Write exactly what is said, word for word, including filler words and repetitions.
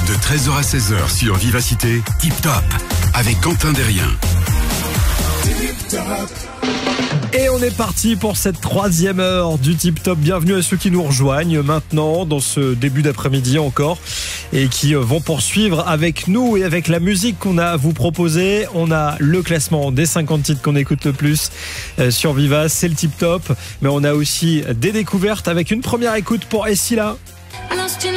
De treize heures à seize heures sur Vivacité, Tip Top, avec Quentin Derrien. Et on est parti pour cette troisième heure du Tip Top. Bienvenue à ceux qui nous rejoignent maintenant dans ce début d'après-midi encore et qui vont poursuivre avec nous et avec la musique qu'on a à vous proposer. On a le classement des cinquante titres qu'on écoute le plus sur Viva, c'est le Tip Top, mais on a aussi des découvertes avec une première écoute pour Essila.